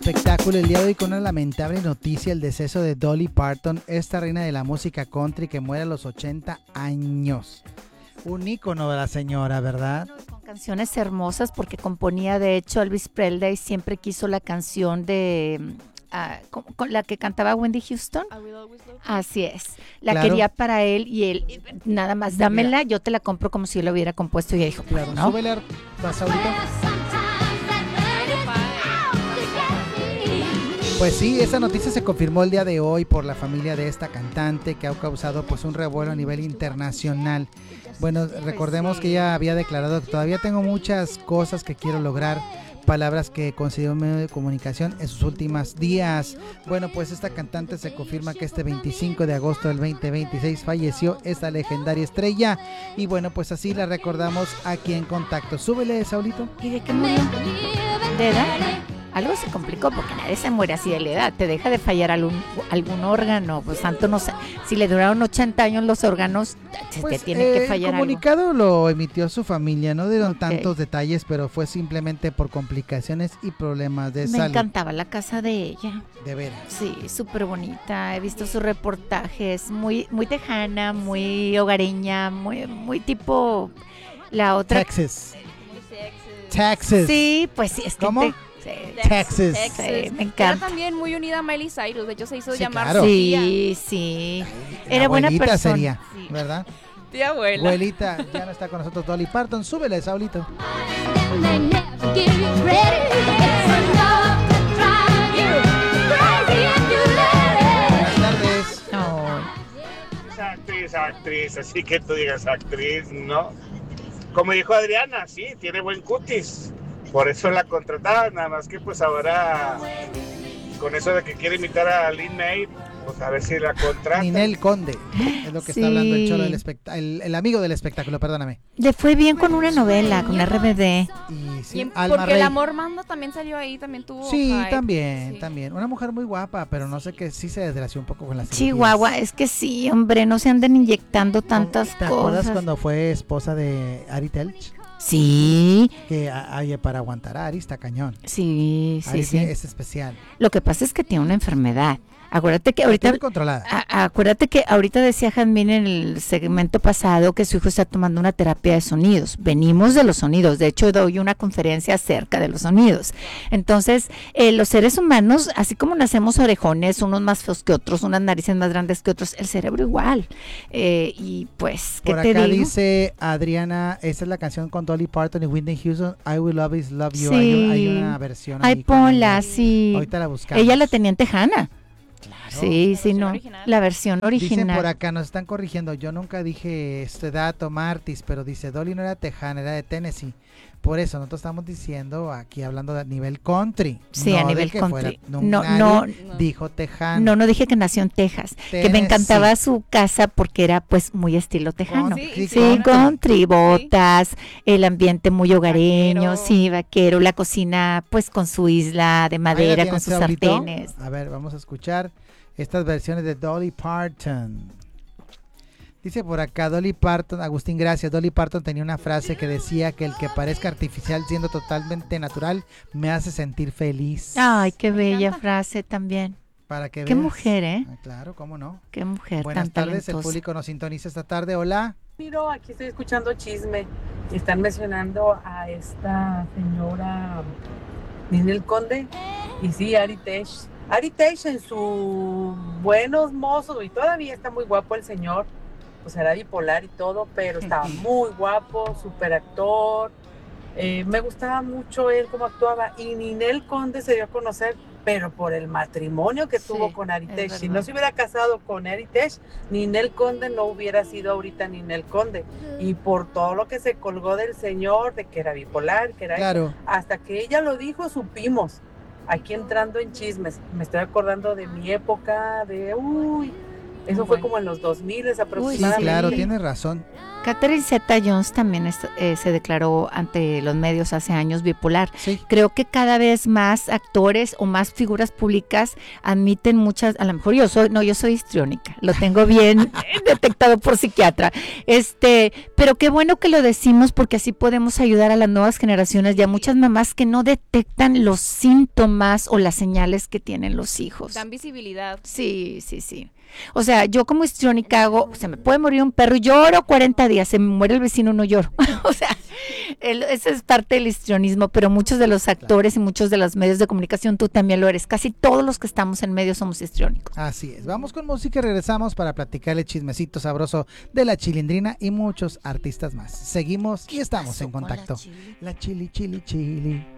espectáculo el día de hoy con una lamentable noticia, el deceso de Dolly Parton, esta reina de la música country que muere a los 80 años. Un ícono de la señora, ¿verdad? Con canciones hermosas porque componía, de hecho, Elvis Presley siempre quiso la canción de... con la que cantaba Wendy Houston. Así es. La Claro. quería para él y él, nada más, dámela, yo te la compro como si yo la hubiera compuesto y ella dijo, Claro, ¿no? súbele, ¿vas ahorita? Pues sí, esa noticia se confirmó el día de hoy por la familia de esta cantante que ha causado pues un revuelo a nivel internacional. Bueno, recordemos que ella había declarado que todavía tengo muchas cosas que quiero lograr, palabras que consideró un medio de comunicación en sus últimos días. Bueno, pues esta cantante se confirma que este 25 de agosto del 2026 falleció esta legendaria estrella y bueno, pues así la recordamos aquí en Contacto. Súbele, Saulito. ¿Y de qué murió? ¿De edad? Algo se complicó porque nadie se muere así de la edad, te deja de fallar algún órgano, pues tanto no sé, si le duraron 80 años los órganos, Pues, te tiene que fallar el algo. comunicado lo emitió su familia, no dieron Ok. tantos detalles, pero fue simplemente por complicaciones y problemas de Me salud. encantaba la casa de ella. De veras. Sí, súper bonita. He visto sus reportajes, muy, muy tejana, muy hogareña, muy tipo la otra. Texas. Texas. Sí, pues sí, es que ¿Cómo? sí, Texas. sí, me Era encanta. también muy unida a Miley Cyrus, de hecho se hizo Sí, llamar claro. Sofía. Sí, sí. La Era buena abuelita persona. sería, Sí. ¿verdad? Tía abuela. Abuelita, ya no está con nosotros Dolly Parton. Súbele, Saulito. Buenas tardes. No, Es actriz, así que tú digas actriz, ¿no? Como dijo Adriana, sí, tiene buen cutis. Por eso la contrataron, nada más que pues ahora con eso de que quiere imitar a Lin May, pues a ver si la contratan. Ninel Conde, es lo que Sí. está hablando el cholo del el amigo del espectáculo, perdóname. le fue bien con una novela, con RBD. Y sí, Y Alma porque Rey. el amor manda también salió ahí, también tuvo Sí, hype. también, Sí. también. Una mujer muy guapa, pero no sé qué, sí se desgració un poco con las Chihuahua, es que sí, hombre, no se anden inyectando tantas ¿Te acuerdas cosas. cuando fue esposa de Ari Telch? Sí, Que para aguantar a Ari está cañón. sí, sí, Ari sí. es especial. Lo que pasa es que tiene una enfermedad. Acuérdate que La ahorita tiene controlada. acuérdate que ahorita decía Jazmín en el segmento pasado que su hijo está tomando una terapia de sonidos. Venimos de los sonidos. De hecho, doy una conferencia acerca de los sonidos. Entonces, los seres humanos, así como nacemos orejones, unos más feos que otros, unas narices más grandes que otros, el cerebro igual. Y pues, ¿qué Por te acá digo? dice Adriana, esta es la canción con Dolly Parton y Whitney Houston, I Will Always Love You. Sí. Hay una versión Ay, ahí con ponla, ella. sí. Ahorita la buscamos. Ella la tenía en tejana. Claro. Sí, sí, versión no. original. La versión original. Dicen por acá, nos están corrigiendo, yo nunca dije este dato Martis, pero dice Dolly no era tejana, era de Tennessee. Por eso nosotros estamos diciendo aquí hablando de nivel country. Sí, no a de nivel que country. fuera- No, nadie no, dijo tejano. no dije que nació en Texas, que me Tennessee. encantaba su casa porque era pues muy estilo tejano. Country, Sí, country, botas, el ambiente muy hogareño, Vaquero. sí, vaquero, la cocina pues con su isla de Ahí la madera, con tienes, sus Saulito. sartenes. A ver, vamos a escuchar estas versiones de Dolly Parton. Dice por acá Dolly Parton, Agustín, gracias. Dolly Parton tenía una frase que decía que el que parezca artificial siendo totalmente natural me hace sentir feliz. Ay, qué bella encanta. frase también. Para que Qué veas. mujer, ¿eh? Ah, claro, cómo no. Qué mujer Buenas tan tardes, el talentosa. público nos sintoniza esta tarde. Hola. Miro, aquí estoy escuchando chisme y están mencionando a esta señora Ninel Conde y sí, Ari Tech. Ari Tech en sus buenos mozos y todavía está muy guapo el señor, pues era bipolar y todo, pero estaba muy guapo, súper actor. Me gustaba mucho él cómo actuaba y Ninel Conde se dio a conocer, pero por el matrimonio que Sí, tuvo con Ari es Tech. Si verdad. no se hubiera casado con Ari Tech, Ninel Conde no hubiera sido ahorita Ninel Conde. Y por todo lo que se colgó del señor, de que era bipolar, que era Claro. eso, hasta que ella lo dijo, supimos. Aquí entrando en chismes, me estoy acordando de mi época, de Eso fue como en los 2000 Sí, aproximadamente. claro, tienes razón. Catherine Zeta-Jones también se declaró ante los medios hace años bipolar. Sí. Creo que cada vez más actores o más figuras públicas admiten muchas, a lo mejor yo soy histriónica, lo tengo bien detectado por psiquiatra. Pero qué bueno que lo decimos porque así podemos ayudar a las nuevas generaciones y a muchas mamás que no detectan los síntomas o las señales que tienen los hijos. Dan visibilidad. Sí. O sea, yo como histriónica se me puede morir un perro y lloro 40 días, se me muere el vecino, no lloro. O sea, esa es parte del histrionismo, pero muchos de los actores y muchos de los medios de comunicación, tú también lo eres. Casi todos los que estamos en medios somos histriónicos. Así es. Vamos con música y regresamos para platicarle chismecito sabroso de La Chilindrina y muchos artistas más. Seguimos y estamos en contacto. La chili.